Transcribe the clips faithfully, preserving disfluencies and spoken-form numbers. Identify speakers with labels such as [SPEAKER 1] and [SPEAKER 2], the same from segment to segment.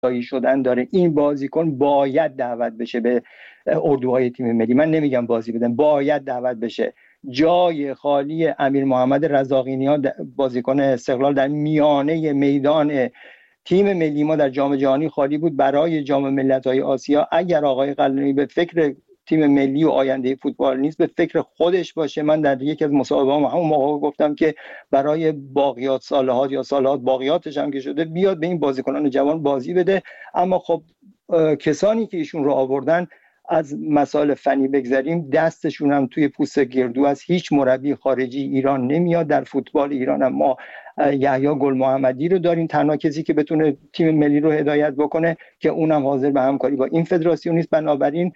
[SPEAKER 1] دایی شدن داره. این بازیکن باید دعوت بشه به اردوهای تیم ملی. من نمیگم بازی بدن، باید دعوت بشه. جای خالی امیر محمد رضاقی‌نیا بازیکن استقلال در میانه میدان تیم ملی ما در جام جهانی خالی بود برای جام ملت‌های آسیا. اگر آقای قلعه‌نویی به فکر تیم ملی و آینده فوتبال نیست، به فکر خودش باشه. من در یکی از مصاحبه‌هام همون موقع گفتم که برای باقیات صالحات یا صالحات باقیاتش هم که شده بیاد به این بازیکنان جوان بازی بده. اما خب کسانی که ایشون رو آوردن، از مسائل فنی بگذاریم، دستشون هم توی پوست گردو است. هیچ مربی خارجی ایران نمیاد. در فوتبال ایران هم ما یحیی گل محمدی رو داریم، تنها کسی که بتونه تیم ملی رو هدایت بکنه که اونم حاضر به همکاری با این فدراسیون نیست. بنابراین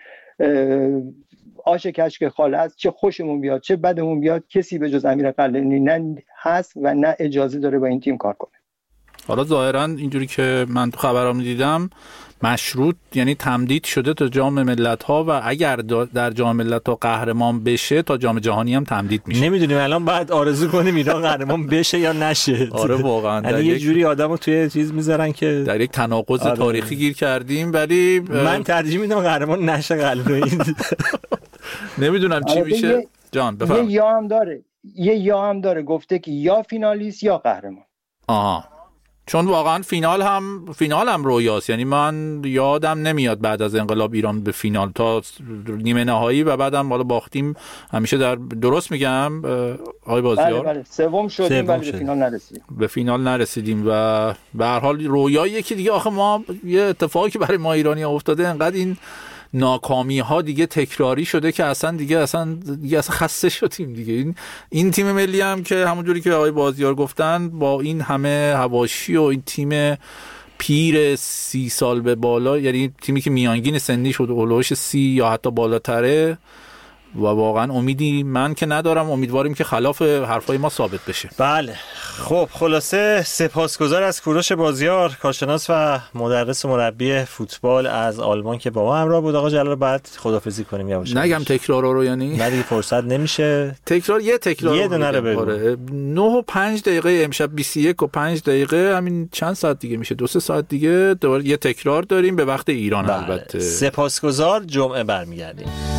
[SPEAKER 1] آش کشک خاله است، چه خوشمون بیاد چه بدمون بیاد، کسی به جز امیر قلعه‌نویی نه هست و نه اجازه داره با این تیم کار کنه.
[SPEAKER 2] حالا ظاهرا اینجوری که من تو خبرام دیدم مشروط، یعنی تمدید شده تا جام ملت‌ها و اگر در جام ملت‌ها قهرمان بشه تا جام جهانی هم تمدید میشه.
[SPEAKER 3] نمیدونیم الان باید آرزو کنیم ایران قهرمان بشه یا نشه.
[SPEAKER 2] آره واقعا
[SPEAKER 3] یعنی یه جوری آدمو توی چیز میذارن که
[SPEAKER 2] در یک تناقض آره. تاریخی گیر کردیم. ولی
[SPEAKER 3] من ترجیح میدم قهرمان نشه قلعه‌نویی.
[SPEAKER 2] نمیدونم چی
[SPEAKER 1] آره
[SPEAKER 2] میشه.
[SPEAKER 1] یه...
[SPEAKER 2] جان بفرمایید.
[SPEAKER 1] یه یا هم داره یه یا هم داره گفته که یا فینالیست یا قهرمان.
[SPEAKER 2] آها، چون واقعا فینال هم فینال هم رویاست. یعنی من یادم نمیاد بعد از انقلاب ایران به فینال تا نیمه نهایی و بعدم بالا باختیم همیشه. در درست میگم آقای بازیار؟
[SPEAKER 1] بله بله سوم شدیم ولی به فینال نرسیدیم.
[SPEAKER 2] به فینال نرسیدیم و به هر حال رویایی که دیگه آخه ما یه اتفاقی که برای ما ایرانی افتاده، انقدر این ناکامی ها دیگه تکراری شده که اصلا دیگه اصلا دیگه اصلا خسته شدیم دیگه. این این تیم ملی هم که همونجوری که آقای بازیار گفتن با این همه حواشی و این تیم پیر سی سال به بالا، یعنی تیمی که میانگین سنی شده اولوش سی یا حتی بالاتره، و واقعا امیدی من که ندارم. امیدواریم که خلاف حرفای ما ثابت بشه.
[SPEAKER 3] بله خب خلاصه سپاسگزار از کوروش بازیار، کارشناس و مدرس و مربی فوتبال از آلمان که با ما همراه بود. آقا جلال بعد خدافظی کنیم یواش.
[SPEAKER 2] نگم تکرار رو یعنی
[SPEAKER 3] نه دیگه فرصت نمیشه.
[SPEAKER 2] تکرار یه تکرار
[SPEAKER 3] یه دونه رو بگو.
[SPEAKER 2] نه و پنج دقیقه امشب بیست و یک و پنج دقیقه، همین چند ساعت دیگه میشه، دو سه ساعت دیگه دوباره یه تکرار داریم به وقت ایران.
[SPEAKER 3] بله.
[SPEAKER 2] البته
[SPEAKER 3] سپاسگزار، جمعه برمیگردیم.